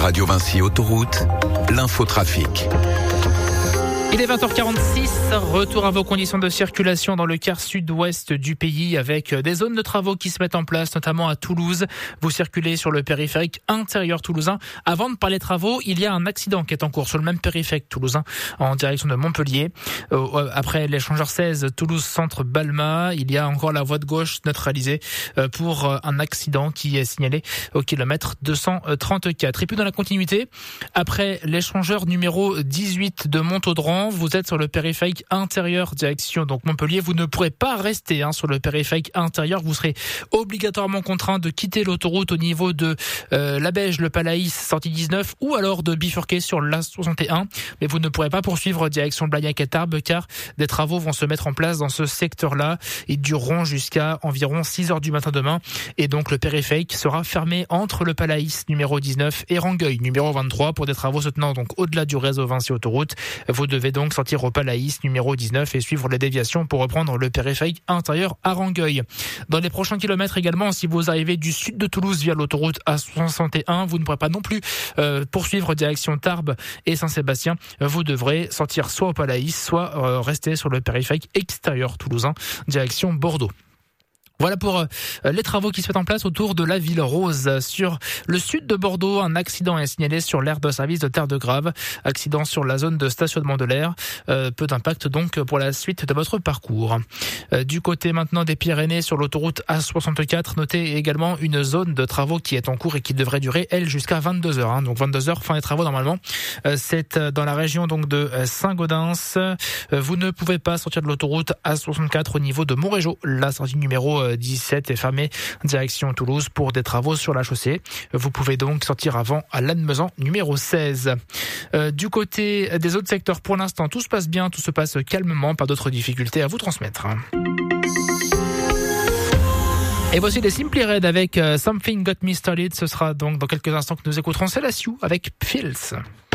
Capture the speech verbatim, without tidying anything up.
Radio Vinci Autoroute, l'infotrafic. Il est vingt heures quarante-six, retour à vos conditions de circulation dans le quart sud-ouest du pays avec des zones de travaux qui se mettent en place, notamment à Toulouse. Vous circulez sur le périphérique intérieur toulousain. Avant de parler travaux, il y a un accident qui est en cours sur le même périphérique toulousain en direction de Montpellier. Euh, après l'échangeur seize, Toulouse Centre Balma, il y a encore la voie de gauche neutralisée pour un accident qui est signalé au kilomètre deux cent trente-quatre. Et puis dans la continuité, après l'échangeur numéro dix-huit de Montaudran, vous êtes sur le périphérique intérieur direction donc Montpellier. Vous ne pourrez pas rester hein, sur le périphérique intérieur. Vous serez obligatoirement contraint de quitter l'autoroute au niveau de euh, la Beige, le Palaïs, sortie dix-neuf, ou alors de bifurquer sur l'A soixante et un. Mais vous ne pourrez pas poursuivre direction Blagnac et Tarbes car des travaux vont se mettre en place dans ce secteur-là. Ils dureront jusqu'à environ six heures du matin demain. Et donc le périphérique sera fermé entre le Palaïs numéro dix-neuf et Rangueil numéro vingt-trois pour des travaux se tenant donc au-delà du réseau Vinci Autoroute. Vous devez donc sortir au Palaïs numéro dix-neuf et suivre les déviations pour reprendre le périphérique intérieur à Rangueil. Dans les prochains kilomètres également, si vous arrivez du sud de Toulouse via l'autoroute A soixante et un, vous ne pourrez pas non plus euh, poursuivre direction Tarbes et Saint-Sébastien. Vous devrez sortir soit au Palaïs, soit euh, rester sur le périphérique extérieur toulousain, direction Bordeaux. Voilà pour euh, les travaux qui se mettent en place autour de la ville rose. Sur le sud de Bordeaux, un accident est signalé sur l'aire de service de Terre de Grave. Accident sur la zone de stationnement de l'aire. Euh, peu d'impact donc pour la suite de votre parcours. Euh, du côté maintenant des Pyrénées, sur l'autoroute A soixante-quatre, notez également une zone de travaux qui est en cours et qui devrait durer, elle, jusqu'à vingt-deux heures. Hein. Donc vingt-deux heures, fin des travaux normalement. Euh, c'est dans la région donc de Saint-Gaudens. Euh, vous ne pouvez pas sortir de l'autoroute A soixante-quatre au niveau de Montrégeau. La sortie numéro dix-sept est fermée direction Toulouse pour des travaux sur la chaussée. Vous pouvez donc sortir avant à Lannemezan numéro seize. Euh, du côté des autres secteurs, pour l'instant, tout se passe bien, tout se passe calmement, pas d'autres difficultés à vous transmettre. Et voici les Simply Red avec Something Got Me Started. Ce sera donc dans quelques instants que nous écouterons Celestial avec Fields.